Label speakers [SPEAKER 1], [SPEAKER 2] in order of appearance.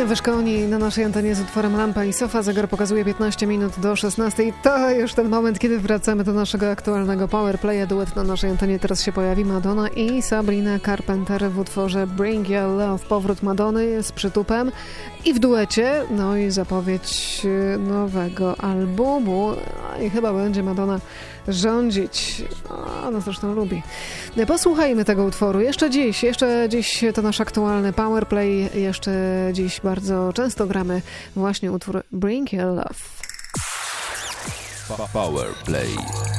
[SPEAKER 1] Wyszkoni na naszej antenie z utworem Lampa i Sofa. Zegar pokazuje 15 minut do 16. To już ten moment, kiedy wracamy do naszego aktualnego powerplaya. Duet na naszej antenie teraz się pojawi. Madonna i Sabrina Carpenter w utworze Bring Your Love. Powrót Madony z przytupem i w duecie. No i zapowiedź nowego albumu. I chyba będzie Madonna rządzić. Ona zresztą lubi. Posłuchajmy tego utworu. Jeszcze dziś to nasz aktualny powerplay. Jeszcze dziś bardzo często gramy właśnie utwór Bring Your Love.
[SPEAKER 2] Powerplay.